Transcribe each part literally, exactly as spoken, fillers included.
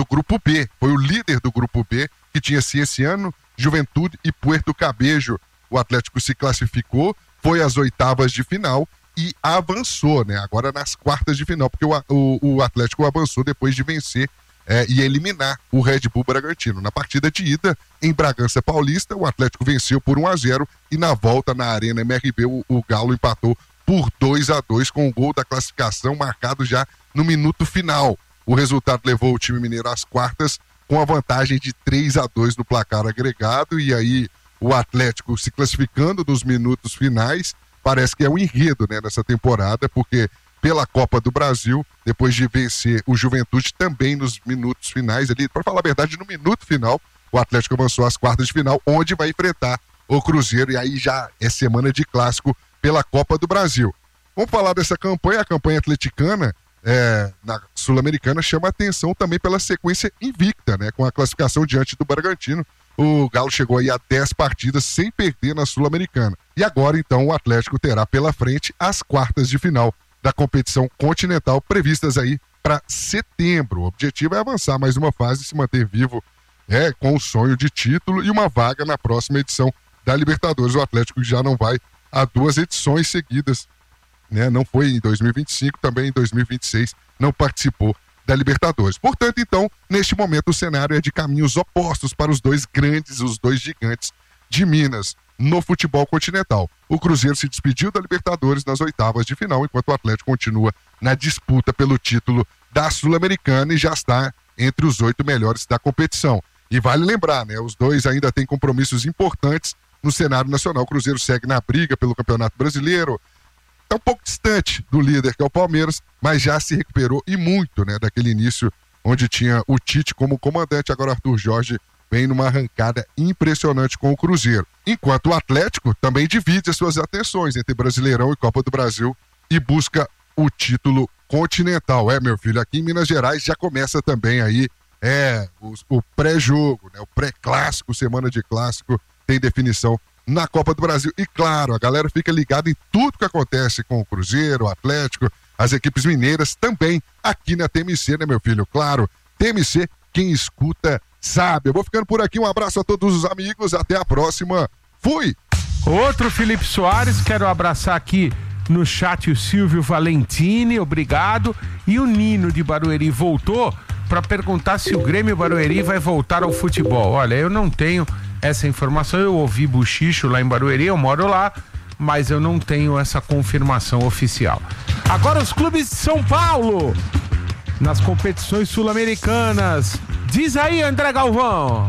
do grupo B. Foi o líder do grupo B, que tinha Cienciano, Juventude e Puerto Cabello. O Atlético se classificou, foi às oitavas de final e avançou, né? Agora nas quartas de final, porque o, o, o Atlético avançou depois de vencer é, e eliminar o Red Bull Bragantino. Na partida de ida, em Bragança Paulista, o Atlético venceu por um a zero e na volta na Arena M R B, o, o Galo empatou por dois a dois com o gol da classificação marcado já no minuto final. O resultado levou o time mineiro às quartas com a vantagem de três a dois no placar agregado, e aí o Atlético se classificando nos minutos finais. Parece que é um enredo, né, nessa temporada, porque pela Copa do Brasil, depois de vencer o Juventude também nos minutos finais, ali, para falar a verdade, no minuto final, o Atlético avançou às quartas de final, onde vai enfrentar o Cruzeiro, e aí já é semana de clássico pela Copa do Brasil. Vamos falar dessa campanha, a campanha atleticana é, na Sul-Americana chama atenção também pela sequência invicta, né, com a classificação diante do Bragantino. O Galo chegou aí a dez partidas sem perder na Sul-Americana. E agora, então, o Atlético terá pela frente as quartas de final da competição continental, previstas aí para setembro. O objetivo é avançar mais uma fase e se manter vivo é, com o sonho de título e uma vaga na próxima edição da Libertadores. O Atlético já não vai a duas edições seguidas, né? Não foi em dois mil e vinte e cinco, também em dois mil e vinte e seis não participou da Libertadores. Portanto, então, neste momento o cenário é de caminhos opostos para os dois grandes, os dois gigantes de Minas no futebol continental. O Cruzeiro se despediu da Libertadores nas oitavas de final, enquanto o Atlético continua na disputa pelo título da Sul-Americana e já está entre os oito melhores da competição. E vale lembrar, né, os dois ainda têm compromissos importantes no cenário nacional. O Cruzeiro segue na briga pelo Campeonato Brasileiro, está um pouco distante do líder, que é o Palmeiras, mas já se recuperou e muito, né, daquele início onde tinha o Tite como comandante. Agora o Arthur Jorge vem numa arrancada impressionante com o Cruzeiro. Enquanto o Atlético também divide as suas atenções entre Brasileirão e Copa do Brasil e busca o título continental. É, meu filho, aqui em Minas Gerais já começa também aí é, o, o pré-jogo, né, o pré-clássico, semana de clássico, tem definição na Copa do Brasil. E claro, a galera fica ligada em tudo que acontece com o Cruzeiro, o Atlético, as equipes mineiras também aqui na T M C, né, meu filho? Claro, T M C, quem escuta sabe. Eu vou ficando por aqui, um abraço a todos os amigos, até a próxima, fui! Outro Felipe Soares, quero abraçar aqui no chat o Silvio Valentini, obrigado, e o Nino de Barueri voltou para perguntar se o Grêmio Barueri vai voltar ao futebol. Olha, eu não tenho essa informação, eu ouvi buchicho lá em Barueri, eu moro lá, mas eu não tenho essa confirmação oficial. Agora os clubes de São Paulo, nas competições sul-americanas. Diz aí, André Galvão.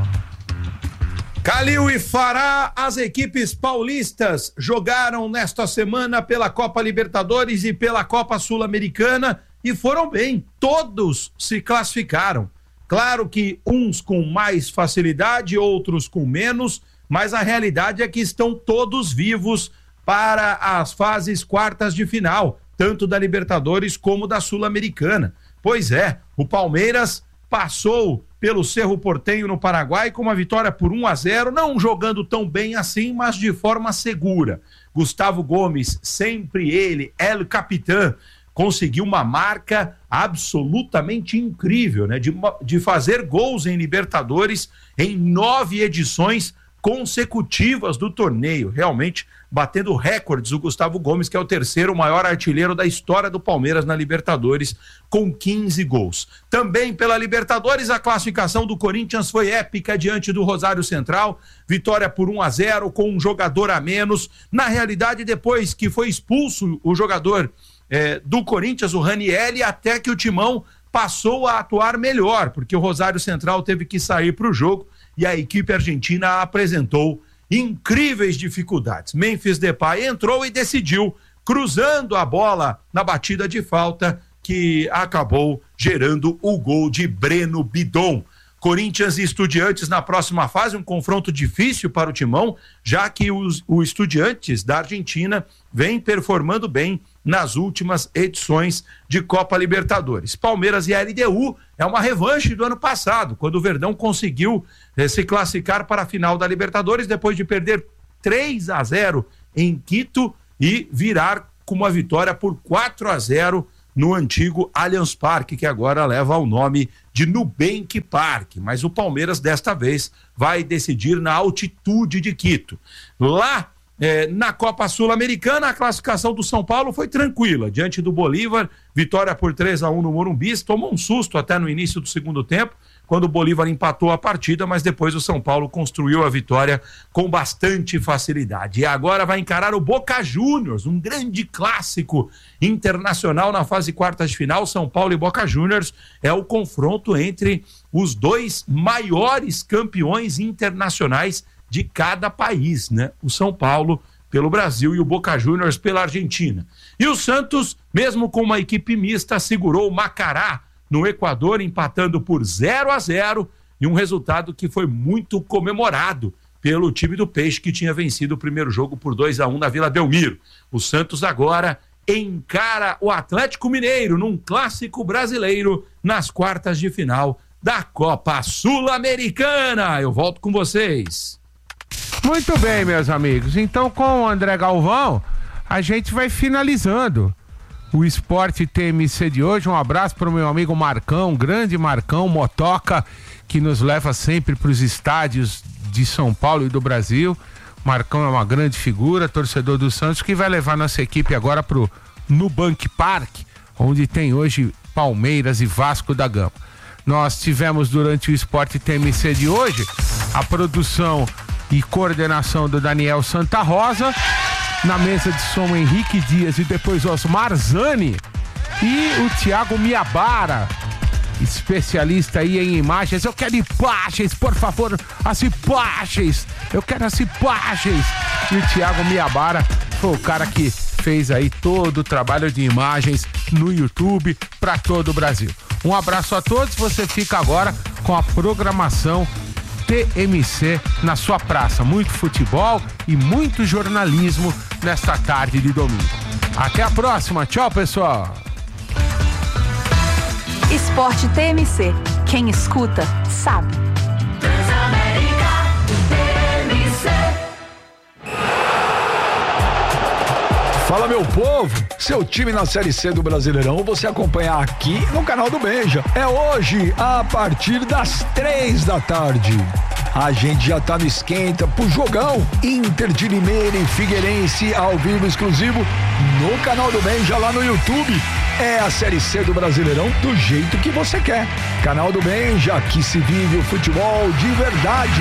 Calil e Fará, as equipes paulistas jogaram nesta semana pela Copa Libertadores e pela Copa Sul-Americana e foram bem, todos se classificaram. Claro que uns com mais facilidade, outros com menos, mas a realidade é que estão todos vivos para as fases quartas de final, tanto da Libertadores como da Sul-Americana. Pois é, o Palmeiras passou pelo Cerro Porteño no Paraguai com uma vitória por um a zero, não jogando tão bem assim, mas de forma segura. Gustavo Gomes, sempre ele, El Capitã, conseguiu uma marca absolutamente incrível, né? De, de fazer gols em Libertadores em nove edições consecutivas do torneio, realmente batendo recordes. O Gustavo Gomes, que é o terceiro maior artilheiro da história do Palmeiras na Libertadores, com quinze gols. Também pela Libertadores, a classificação do Corinthians foi épica diante do Rosário Central, vitória por um a zero, com um jogador a menos. Na realidade, depois que foi expulso o jogador é, do Corinthians, o Ranieri, até que o Timão passou a atuar melhor, porque o Rosário Central teve que sair para o jogo e a equipe argentina apresentou incríveis dificuldades. Memphis Depay entrou e decidiu, cruzando a bola na batida de falta, que acabou gerando o gol de Breno Bidon. Corinthians e Estudiantes na próxima fase, um confronto difícil para o Timão, já que os, o Estudiantes da Argentina vem performando bem nas últimas edições de Copa Libertadores. Palmeiras e a L D U é uma revanche do ano passado, quando o Verdão conseguiu eh, se classificar para a final da Libertadores depois de perder três a zero em Quito e virar com uma vitória por quatro a zero no antigo Allianz Parque, que agora leva o nome de Nubank Park. Mas o Palmeiras, desta vez, vai decidir na altitude de Quito. Lá, eh, na Copa Sul-Americana, a classificação do São Paulo foi tranquila. Diante do Bolívar, vitória por três a um no Morumbi. Tomou um susto até no início do segundo tempo, quando o Bolívar empatou a partida, mas depois o São Paulo construiu a vitória com bastante facilidade. E agora vai encarar o Boca Juniors, um grande clássico internacional na fase quartas de final. São Paulo e Boca Juniors é o confronto entre os dois maiores campeões internacionais de cada país, né? O São Paulo pelo Brasil e o Boca Juniors pela Argentina. E o Santos, mesmo com uma equipe mista, segurou o Macará no Equador, empatando por zero a zero, e um resultado que foi muito comemorado pelo time do Peixe, que tinha vencido o primeiro jogo por dois a um na Vila Belmiro. O Santos agora encara o Atlético Mineiro num clássico brasileiro nas quartas de final da Copa Sul-Americana. Eu volto com vocês. Muito bem, meus amigos. Então, com o André Galvão, a gente vai finalizando o Esporte T M C de hoje. Um abraço para o meu amigo Marcão, grande Marcão Motoca, que nos leva sempre para os estádios de São Paulo e do Brasil. Marcão é uma grande figura, torcedor do Santos, que vai levar nossa equipe agora para o Nubank Park, onde tem hoje Palmeiras e Vasco da Gama. Nós tivemos durante o Esporte T M C de hoje a produção e coordenação do Daniel Santa Rosa, na mesa de som Henrique Dias e depois Osmar Zani, e o Thiago Miabara, especialista aí em imagens. Eu quero imagens, por favor, as imagens, eu quero as imagens. E o Thiago Miabara foi o cara que fez aí todo o trabalho de imagens no YouTube para todo o Brasil. Um abraço a todos, você fica agora com a programação T M C na sua praça. Muito futebol e muito jornalismo nesta tarde de domingo. Até a próxima. Tchau, pessoal. Esporte T M C. Quem escuta, sabe. Transamérica, T M C. Fala, meu povo, seu time na Série C do Brasileirão você acompanha aqui no canal do Benja. É hoje, a partir das três da tarde. A gente já tá no esquenta pro jogão Inter de Limeira e Figueirense, ao vivo exclusivo no canal do Benja lá no YouTube. É a Série C do Brasileirão do jeito que você quer. Canal do Benja, que se vive o futebol de verdade.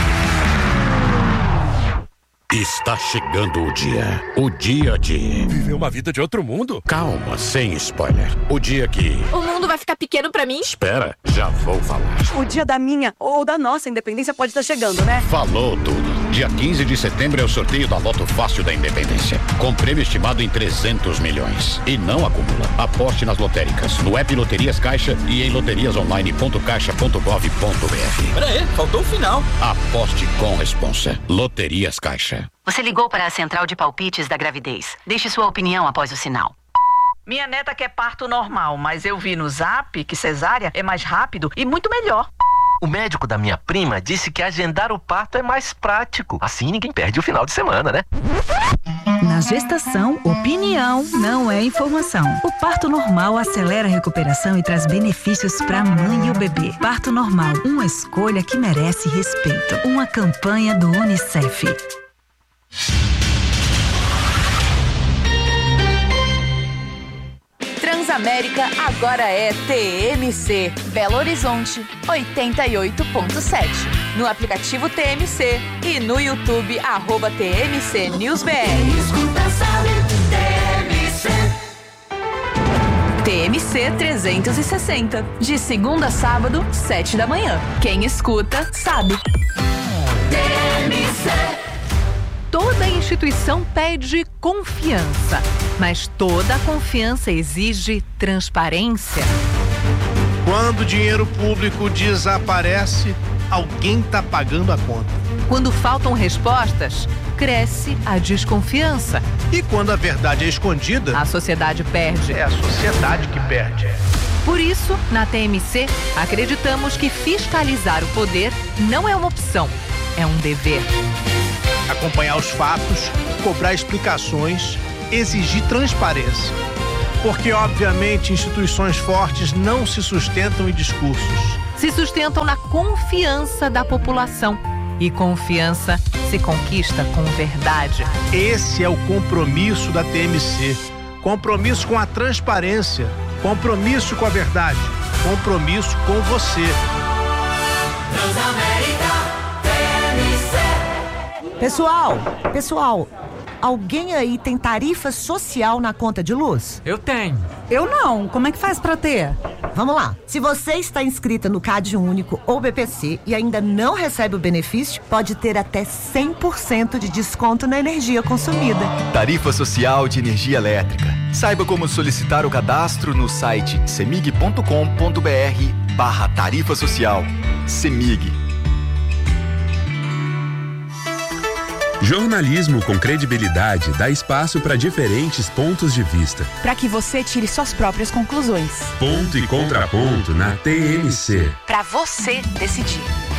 Está chegando o dia. O dia de... viver uma vida de outro mundo? Calma, sem spoiler. O dia que... o mundo vai ficar pequeno pra mim? Espera, já vou falar. O dia da minha ou da nossa independência pode estar chegando, né? Falou tudo. Dia quinze de setembro é o sorteio da Loto Fácil da Independência, com prêmio estimado em trezentos milhões. E não acumula. Aposte nas lotéricas, no app Loterias Caixa e em loterias online ponto caixa ponto gov ponto br. Pera aí, faltou o final. Aposte com responsa. Loterias Caixa. Você ligou para a central de palpites da gravidez. Deixe sua opinião após o sinal. Minha neta quer parto normal, mas eu vi no Zap que cesárea é mais rápido e muito melhor. O médico da minha prima disse que agendar o parto é mais prático. Assim ninguém perde o final de semana, né? Na gestação, opinião não é informação. O parto normal acelera a recuperação e traz benefícios para a mãe e o bebê. Parto normal, uma escolha que merece respeito. Uma campanha do Unicef. Transamérica agora é T M C. Belo Horizonte, oitenta e oito ponto sete. No aplicativo T M C e no YouTube, arroba T M C News B R. Escuta, sabe, T M C. T M C trezentos e sessenta. De segunda a sábado, sete da manhã. Quem escuta, sabe. T M C. Toda instituição pede confiança, mas toda confiança exige transparência. Quando o dinheiro público desaparece, alguém está pagando a conta. Quando faltam respostas, cresce a desconfiança. E quando a verdade é escondida, a sociedade perde. É a sociedade que perde. Por isso, na T M C, acreditamos que fiscalizar o poder não é uma opção, é um dever. Acompanhar os fatos, cobrar explicações, exigir transparência. Porque, obviamente, instituições fortes não se sustentam em discursos. Se sustentam na confiança da população. E confiança se conquista com verdade. Esse é o compromisso da T M C. Compromisso com a transparência. Compromisso com a verdade. Compromisso com você. Transamérica T M C. Pessoal, pessoal, alguém aí tem tarifa social na conta de luz? Eu tenho. Eu não. Como é que faz pra ter? Vamos lá. Se você está inscrita no CAD Único ou B P C e ainda não recebe o benefício, pode ter até cem por cento de desconto na energia consumida. Tarifa Social de Energia Elétrica. Saiba como solicitar o cadastro no site semig ponto com ponto br barra tarifa social. Semig. Jornalismo com credibilidade dá espaço para diferentes pontos de vista. Para que você tire suas próprias conclusões. Ponto e contraponto na T M C. Para você decidir.